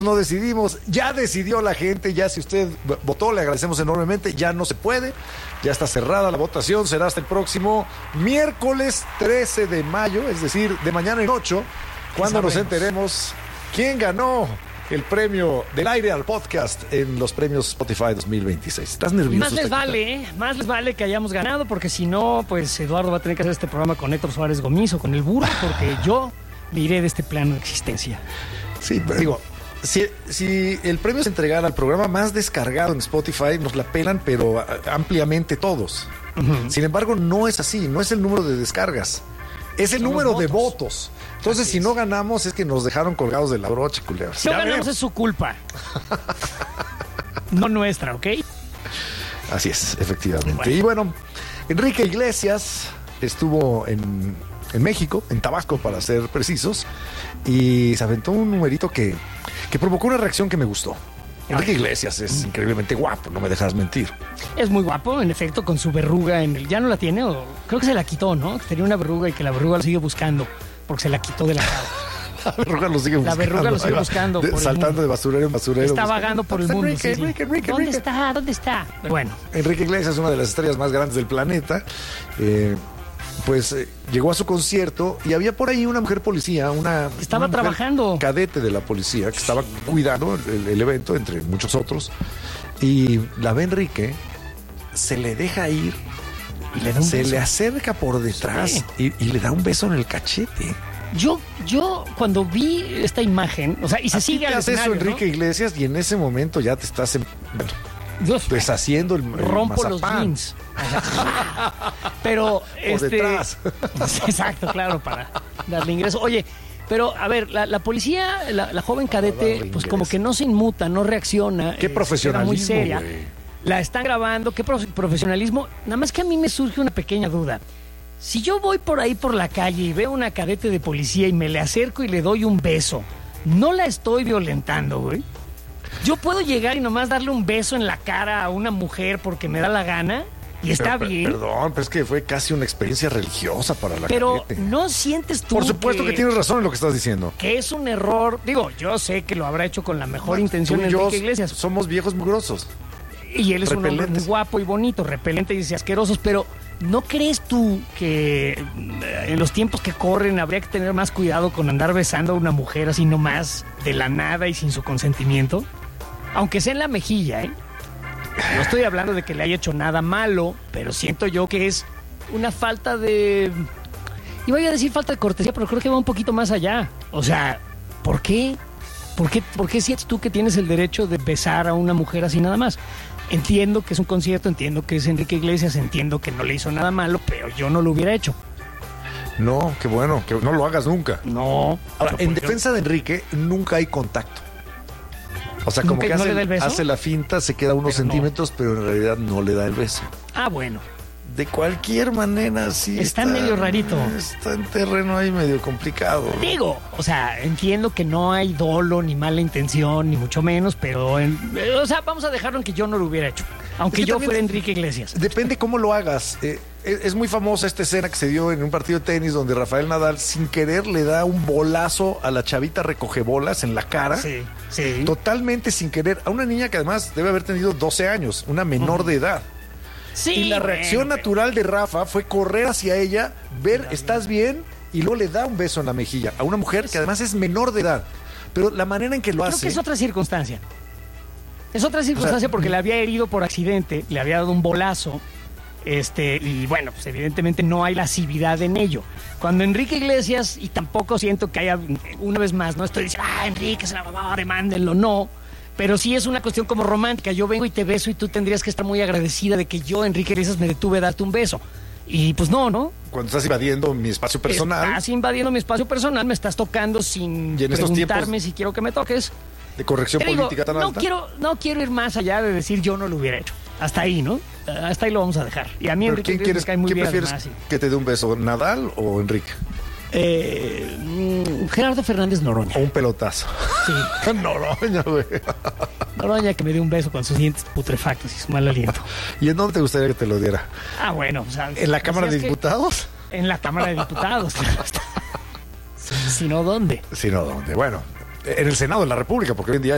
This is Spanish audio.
no decidimos, ya decidió la gente, ya si usted votó, le agradecemos enormemente, ya no se puede, ya está cerrada la votación, será hasta el próximo miércoles 13 de mayo, es decir, de mañana en 8, cuando nos enteremos quién ganó el premio del aire al podcast en los premios Spotify 2026. ¿Estás nervioso? Más les vale que hayamos ganado, porque si no, pues Eduardo va a tener que hacer este programa con Héctor Suárez Gómez o con el burro, porque yo me iré de este plano de existencia. Sí, pero digo, si el premio se entregara al programa más descargado en Spotify, nos la pelan, pero ampliamente todos. Uh-huh. Sin embargo, no es así, no es el número de descargas, es el número de votos. Entonces, si no ganamos, es que nos dejaron colgados de la brocha, culeros. Si no ganamos, es su culpa. No nuestra, ¿ok? Así es, efectivamente. Bueno. Y bueno, Enrique Iglesias estuvo en México, en Tabasco, para ser precisos, y se aventó un numerito que provocó una reacción que me gustó. Enrique Iglesias es increíblemente guapo, no me dejas mentir. Es muy guapo, en efecto, con su verruga en el... ¿Ya no la tiene? O creo que se la quitó, ¿no? Tenía una verruga y que la verruga lo sigue buscando, porque se la quitó de la cara. La verruga lo sigue buscando. La verruga lo sigue buscando. Saltando de basurero en basurero. Está vagando por el mundo. Enrique. ¿Dónde está? Bueno. Enrique Iglesias es una de las estrellas más grandes del planeta. Llegó a su concierto y había por ahí una mujer policía, estaba trabajando, cadete de la policía que estaba cuidando el evento entre muchos otros, y la ve Enrique, se le deja ir y le da un beso. Le acerca por detrás y le da un beso en el cachete. Yo cuando vi esta imagen, o sea, y se sigue al escenario, eso Enrique Iglesias, y en ese momento ya te estás deshaciendo el rompo mazapán. Los jeans. Pero por detrás. Exacto, claro, para darle ingreso. Oye, pero a ver, la policía, la joven cadete, pues como que no se inmuta, no reacciona. Qué profesionalismo, muy seria. Güey. La están grabando, qué profesionalismo. Nada más que a mí me surge una pequeña duda. Si yo voy por ahí por la calle y veo una cadete de policía y me le acerco y le doy un beso, ¿no la estoy violentando, güey? Yo puedo llegar y nomás darle un beso en la cara a una mujer porque me da la gana y está bien. Perdón, pero es que fue casi una experiencia religiosa para la cadete. Pero ¿no sientes tú? Por supuesto que tienes razón en lo que estás diciendo. Que es un error. Digo, yo sé que lo habrá hecho con la mejor intención Enrique Iglesias. Somos viejos mugrosos. Y él es un hombre muy guapo y bonito, repelente y asquerosos, pero ¿no crees tú que en los tiempos que corren habría que tener más cuidado con andar besando a una mujer así nomás de la nada y sin su consentimiento? Aunque sea en la mejilla, ¿eh? No estoy hablando de que le haya hecho nada malo, pero siento yo que es una falta de... Iba a decir falta de cortesía, pero creo que va un poquito más allá. O sea, ¿por qué? ¿Por qué sientes tú que tienes el derecho de besar a una mujer así nada más? Entiendo que es un concierto, entiendo que es Enrique Iglesias, entiendo que no le hizo nada malo, pero yo no lo hubiera hecho. No, qué bueno, que no lo hagas nunca. No. Ahora, en defensa de Enrique, nunca hay contacto. O sea, como que hace la finta, se queda unos centímetros, pero en realidad no le da el beso. Ah, bueno. De cualquier manera, sí. Está medio rarito. Está en terreno ahí medio complicado. Digo, o sea, entiendo que no hay dolo, ni mala intención, ni mucho menos, pero, o sea, vamos a dejarlo en que yo no lo hubiera hecho. Aunque yo fuera Enrique Iglesias. Depende cómo lo hagas. Es muy famosa esta escena que se dio en un partido de tenis donde Rafael Nadal, sin querer, le da un bolazo a la chavita recogebolas en la cara. Sí. Totalmente sin querer. A una niña que además debe haber tenido 12 años, una menor de edad. Sí, y la reacción natural de Rafa fue correr hacia ella, ver, ¿estás bien? Y luego le da un beso en la mejilla a una mujer que además es menor de edad. Pero la manera en que lo hace... Creo que es otra circunstancia. Es otra circunstancia, o sea, porque le había herido por accidente, le había dado un bolazo, y bueno, pues evidentemente no hay lascividad en ello. Cuando Enrique Iglesias, y tampoco siento que haya, una vez más, no estoy diciendo, Enrique se la mamá, demándenlo, no. Pero sí es una cuestión como romántica. Yo vengo y te beso y tú tendrías que estar muy agradecida de que yo, Enrique Iglesias, me detuve a darte un beso. Y pues no. Cuando estás invadiendo mi espacio personal. Estás invadiendo mi espacio personal, me estás tocando sin preguntarme si quiero que me toques. De corrección política tan alta. No quiero ir más allá de decir yo no lo hubiera hecho. Hasta ahí, ¿no? Hasta ahí lo vamos a dejar. Y a mí Enrique Iglesias me cae muy bien. ¿Quién prefieres que te dé un beso, Nadal o Enrique? Gerardo Fernández Noroña. O un pelotazo. Sí. Noroña, güey. Noroña, que me dé un beso con sus dientes putrefactos y su mal aliento. ¿Y en dónde te gustaría que te lo diera? Bueno, o sea, ¿en la Cámara de Diputados? En la Cámara de Diputados, claro. Si no, ¿dónde? Bueno, en el Senado de la República, porque hoy en día